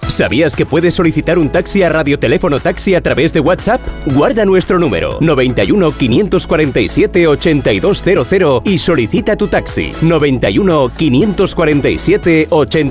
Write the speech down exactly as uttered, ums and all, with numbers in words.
¿Sabías que puedes solicitar un taxi a Radioteléfono Taxi a través de WhatsApp? Guarda nuestro número noventa y uno, quinientos cuarenta y siete, ochenta y dos cero cero y solicita tu taxi. noventa y uno, quinientos cuarenta y siete, ochenta